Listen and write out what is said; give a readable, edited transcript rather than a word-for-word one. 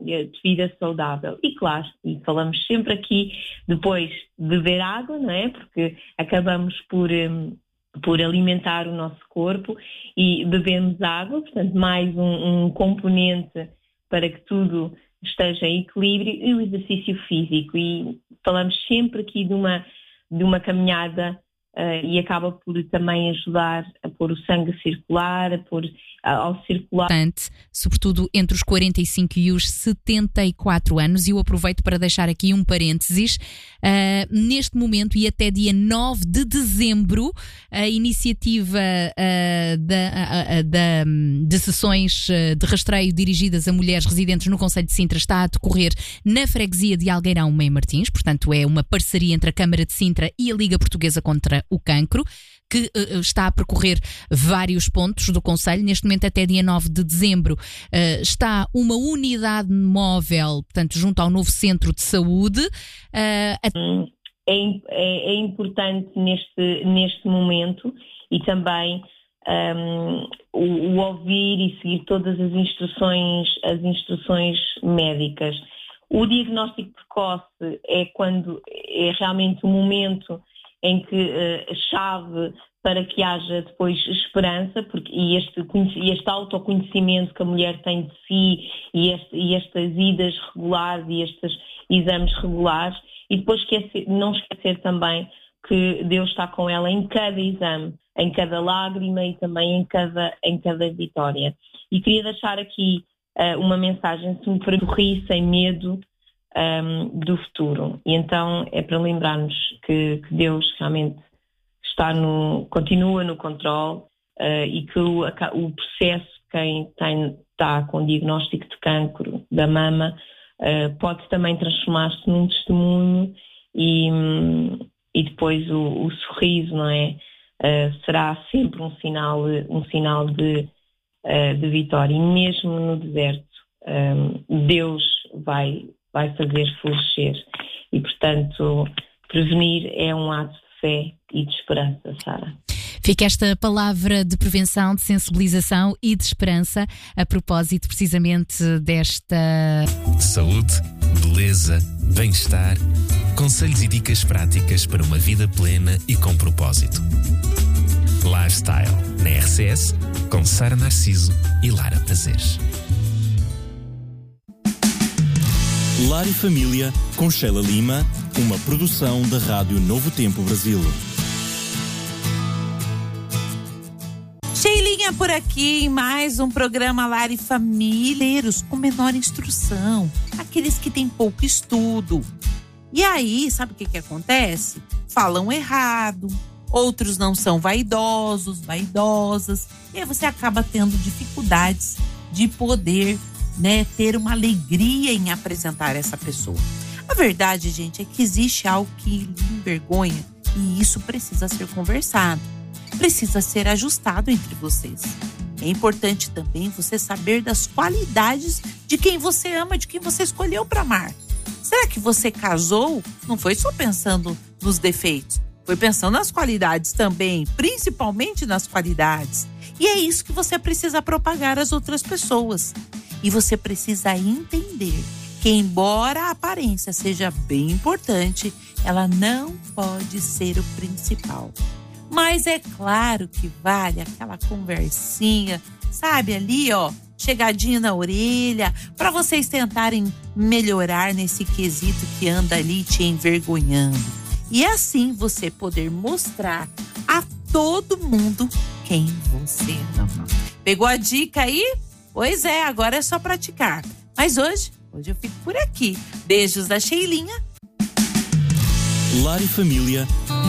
de vida saudável. E claro, e falamos sempre aqui, depois beber água, não é? Porque acabamos por alimentar o nosso corpo e bebemos água, portanto mais um componente para que tudo esteja em equilíbrio, e o exercício físico. E falamos sempre aqui de uma caminhada e acaba por também ajudar a pôr o sangue a circular, ao circular. Sobretudo entre os 45 e os 74 anos, e eu aproveito para deixar aqui um parênteses. Neste momento e até dia 9 de dezembro, a iniciativa de sessões de rastreio dirigidas a mulheres residentes no concelho de Sintra está a decorrer na freguesia de Algueirão Meio Martins. Portanto, é uma parceria entre a Câmara de Sintra e a Liga Portuguesa contra o Cancro, que está a percorrer vários pontos do concelho. Neste momento, até dia 9 de dezembro, está uma unidade móvel, portanto, junto ao novo centro de saúde. É importante neste momento, e também o ouvir e seguir todas as instruções médicas. O diagnóstico precoce é quando é realmente o momento em que a chave para que haja depois esperança, e este autoconhecimento que a mulher tem de si, e estas idas regulares e estes exames regulares, e depois não esquecer também que Deus está com ela em cada exame, em cada lágrima e também em cada vitória. E queria deixar aqui uma mensagem: se me perdoe, sem medo do futuro. E então é para lembrarmos que Deus realmente continua no controle, e que o processo, quem está com diagnóstico de cancro da mama, pode também transformar-se num testemunho, e depois o sorriso, não é? Será sempre um sinal de vitória. E mesmo no deserto, Deus vai fazer florescer. E, portanto, prevenir é um ato de fé e de esperança, Sara. Fica esta palavra de prevenção, de sensibilização e de esperança a propósito precisamente desta... Saúde, beleza, bem-estar, conselhos e dicas práticas para uma vida plena e com propósito. Lifestyle, na RCS, com Sara Narciso e Lara Prazeres. Lar e Família, com Sheila Lima, uma produção da Rádio Novo Tempo Brasil. Sheilinha por aqui em mais um programa Lar e Família, com menor instrução, aqueles que têm pouco estudo. E aí, sabe o que acontece? Falam errado, outros não são vaidosos, vaidosas, e aí você acaba tendo dificuldades de poder, ter uma alegria em apresentar essa pessoa. A verdade, gente, é que existe algo que lhe envergonha, e isso precisa ser conversado, precisa ser ajustado entre vocês. É importante também você saber das qualidades de quem você ama, de quem você escolheu para amar. Será que você casou? Não foi só pensando nos defeitos, foi pensando nas qualidades também, principalmente nas qualidades. E é isso que você precisa propagar às outras pessoas. E você precisa entender que, embora a aparência seja bem importante, ela não pode ser o principal. Mas é claro que vale aquela conversinha, sabe, ali, chegadinha na orelha, para vocês tentarem melhorar nesse quesito que anda ali te envergonhando. E assim você poder mostrar a todo mundo quem você ama. Pegou a dica aí? Pois é, agora é só praticar. Mas hoje eu fico por aqui. Beijos da Sheilinha. Lar e Família,